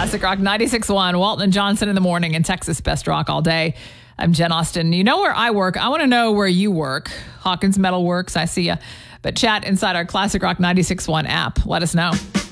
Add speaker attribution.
Speaker 1: Classic Rock 96.1, Walton and Johnson in the morning, and Texas Best Rock all day. I'm Jen Austen. You know where I work. I want to know where you work. Hawkins Metal Works, I see ya. But chat inside our Classic Rock 96.1 app. Let us know.